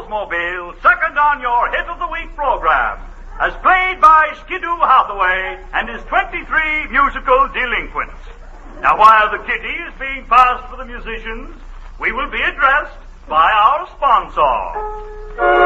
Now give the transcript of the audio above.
Oldsmobile, second on your Hit of the Week program, as played by Skidoo Hathaway and his 23 musical delinquents. Now, while the kitty is being passed for the musicians, we will be addressed by our sponsor.